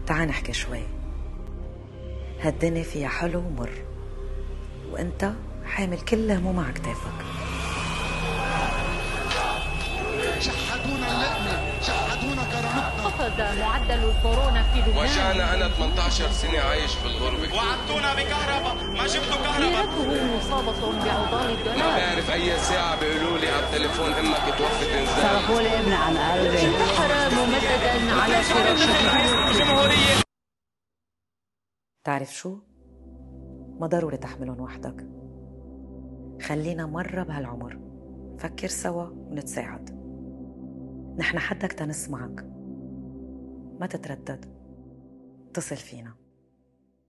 تعال نحكي شوي. هالدنيا فيها حلو ومر، وانت حامل كل هموم على كتافك. شحدونا اللقمة، شحدونا كرامتنا. خفض معدل الكورونا في لبنان. وجعنا أنا 18 سنة عايش في الغربة. وعدتونا بكهرباء، ما جبتوا كهرباء. ديرته مصابة بأوضان الدولار. ما بعرف أي ساعة بيقولوا لي على التليفون أمك توفت انزال. صرفوا لي ابني عن قلبي. انتحر ممددا على فراشه. تعرف شو؟ ما ضروري تحملهم وحدك. خلينا مرة بهالعمر فكر سوا ونتساعد. نحن حدك تنسمعك، ما تتردد، اتصل فينا.